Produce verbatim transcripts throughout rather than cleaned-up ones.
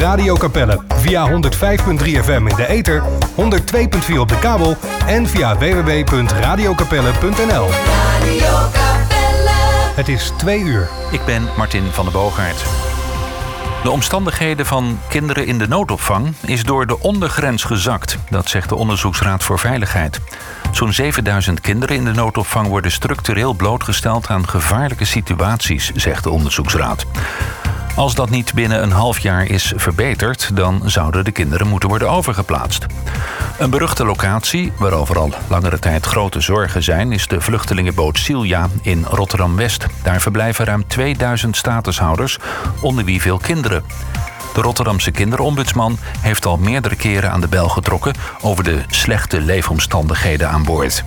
Radio Capelle. Via honderd vijf komma drie F M in de ether, honderd twee komma vier op de kabel en via w w w punt radio capelle punt n l. Radio Capelle. Het is twee uur. Ik ben Martin van der Boogaard. De omstandigheden van kinderen in de noodopvang is door de ondergrens gezakt. Dat zegt de Onderzoeksraad voor Veiligheid. Zo'n zevenduizend kinderen in de noodopvang worden structureel blootgesteld aan gevaarlijke situaties, zegt de Onderzoeksraad. Als dat niet binnen een half jaar is verbeterd, dan zouden de kinderen moeten worden overgeplaatst. Een beruchte locatie, waarover al langere tijd grote zorgen zijn, is de vluchtelingenboot Silja in Rotterdam-West. Daar verblijven ruim tweeduizend statushouders, onder wie veel kinderen. De Rotterdamse kinderombudsman heeft al meerdere keren aan de bel getrokken over de slechte leefomstandigheden aan boord.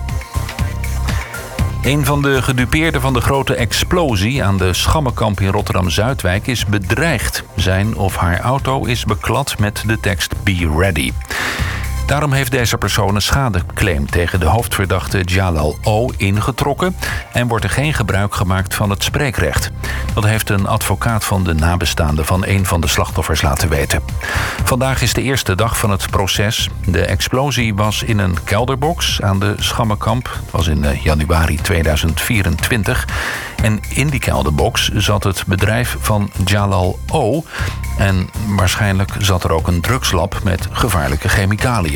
Een van de gedupeerden van de grote explosie aan de Schammenkamp in Rotterdam-Zuidwijk is bedreigd. Zijn of haar auto is beklad met de tekst Be Ready. Daarom heeft deze persoon een schadeclaim tegen de hoofdverdachte Jalal O. ingetrokken en wordt er geen gebruik gemaakt van het spreekrecht. Dat heeft een advocaat van de nabestaanden van een van de slachtoffers laten weten. Vandaag is de eerste dag van het proces. De explosie was in een kelderbox aan de Schammenkamp. Het was in januari tweeduizend vierentwintig. En in die kelderbox zat het bedrijf van Jalal O. En waarschijnlijk zat er ook een drugslab met gevaarlijke chemicaliën.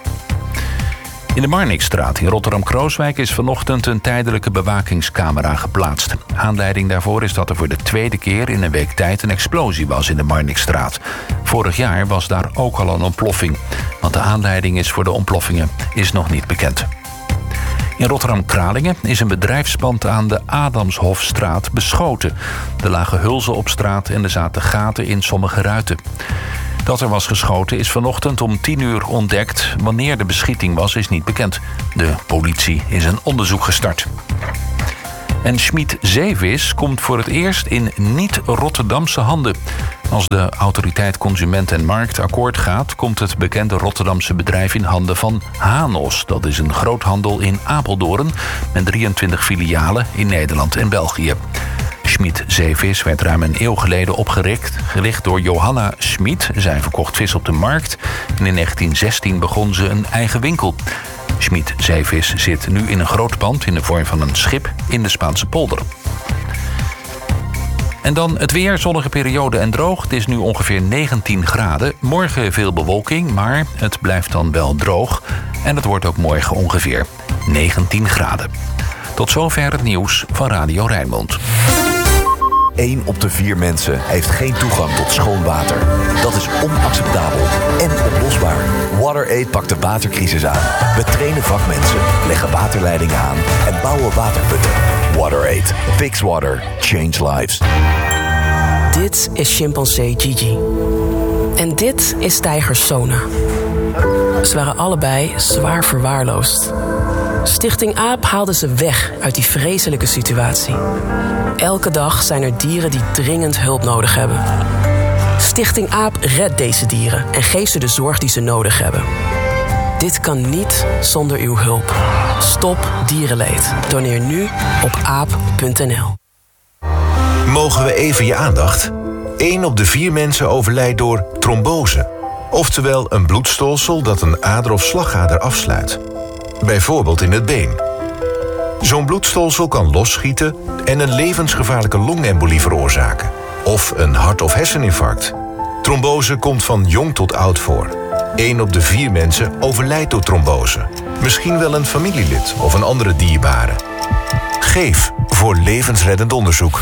In de Marnixstraat in Rotterdam-Krooswijk is vanochtend een tijdelijke bewakingscamera geplaatst. Aanleiding daarvoor is dat er voor de tweede keer in een week tijd een explosie was in de Marnixstraat. Vorig jaar was daar ook al een ontploffing. Wat de aanleiding is voor de ontploffingen is nog niet bekend. In Rotterdam-Kralingen is een bedrijfspand aan de Adamshofstraat beschoten. Er lagen hulzen op straat en er zaten gaten in sommige ruiten. Dat er was geschoten is vanochtend om tien uur ontdekt. Wanneer de beschieting was, is niet bekend. De politie is een onderzoek gestart. En Schmid Zeevis komt voor het eerst in niet-Rotterdamse handen. Als de autoriteit Consument en Markt akkoord gaat, komt het bekende Rotterdamse bedrijf in handen van Hanos. Dat is een groothandel in Apeldoorn met drieëntwintig filialen in Nederland en België. Schmid Zeevis werd ruim een eeuw geleden opgericht gericht door Johanna Schmid. Zij verkocht vis op de markt en in negentien zestien begon ze een eigen winkel. Schmid Zeevis zit nu in een groot pand in de vorm van een schip in de Spaanse polder. En dan het weer, zonnige periode en droog. Het is nu ongeveer negentien graden. Morgen veel bewolking, maar het blijft dan wel droog. En het wordt ook morgen ongeveer negentien graden. Tot zover het nieuws van Radio Rijnmond. Eén op de vier mensen heeft geen toegang tot schoon water. Dat is onacceptabel en oplosbaar. WaterAid pakt de watercrisis aan. We trainen vakmensen, leggen waterleidingen aan en bouwen waterputten. WaterAid. Fix water. Change lives. Dit is chimpansee Gigi. En dit is tijger Sona. Ze waren allebei zwaar verwaarloosd. Stichting AAP haalde ze weg uit die vreselijke situatie. Elke dag zijn er dieren die dringend hulp nodig hebben. Stichting AAP redt deze dieren en geeft ze de zorg die ze nodig hebben. Dit kan niet zonder uw hulp. Stop dierenleed. Doneer nu op aap punt n l. Mogen we even je aandacht? Eén op de vier mensen overlijdt door trombose. Oftewel een bloedstolsel dat een ader of slagader afsluit. Bijvoorbeeld in het been. Zo'n bloedstolsel kan losschieten en een levensgevaarlijke longembolie veroorzaken. Of een hart- of herseninfarct. Trombose komt van jong tot oud voor. Eén op de vier mensen overlijdt door trombose. Misschien wel een familielid of een andere dierbare. Geef voor levensreddend onderzoek.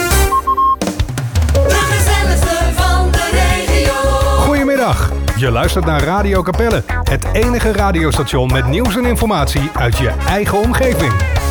Goedemiddag, je luistert naar Radio Capelle. Het enige radiostation met nieuws en informatie uit je eigen omgeving.